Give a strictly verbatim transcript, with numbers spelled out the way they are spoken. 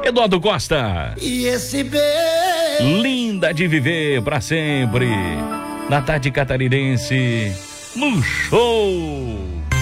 Eduardo Costa. E esse beijo Linda de viver pra sempre. Na tarde catarinense, no show.